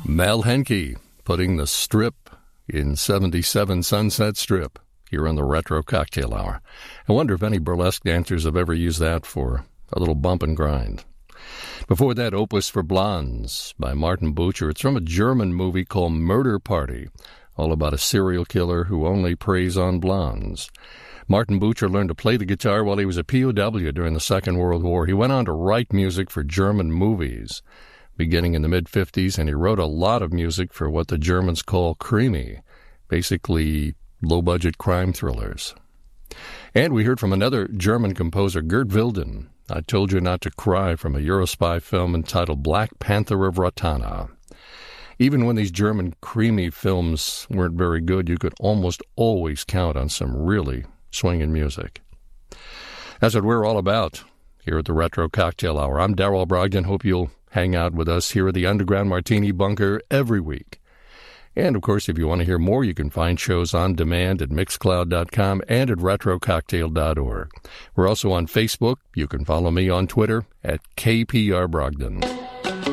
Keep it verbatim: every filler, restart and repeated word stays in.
Mel Henke putting the strip in seventy-seven Sunset Strip here on the Retro Cocktail Hour. I wonder if any burlesque dancers have ever used that for a little bump and grind. Before that, Opus for Blondes by Martin Bucher. It's from a German movie called Murder Party, all about a serial killer who only preys on blondes. Martin Bucher learned to play the guitar while he was a P O W during the Second World War. He went on to write music for German movies beginning in the mid-fifties, and he wrote a lot of music for what the Germans call creamy, basically low-budget crime thrillers. And we heard from another German composer, Gert Wilden, I Told You Not to Cry, from a Eurospy film entitled Black Panther of Ratana. Even when these German creamy films weren't very good, you could almost always count on some really swinging music. That's what we're all about here at the Retro Cocktail Hour. I'm Darrell Brogdon. Hope you'll hang out with us here at the Underground Martini Bunker every week. And, of course, if you want to hear more, you can find shows on demand at mixcloud dot com and at retro cocktail dot org. We're also on Facebook. You can follow me on Twitter at K P R Brogdon.